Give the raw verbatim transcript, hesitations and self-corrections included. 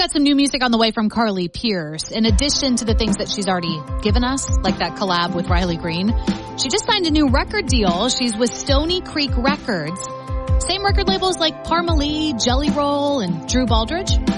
got some new music on the way from Carly Pearce. In addition to the things that she's already given us, like that collab with Riley Green, she just signed a new record deal. She's with Stony Creek Records. Same record labels like Parmalee, Jelly Roll, and Drew Baldridge.